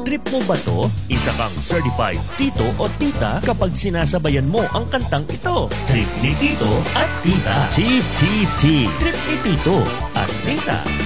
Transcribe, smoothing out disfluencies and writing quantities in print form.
Trip mo ba to? Isa kang certified tito o tita kapag sinasabayan mo ang kantang ito. Trip ni Tito at Tita. Trip ni Tito at Tita.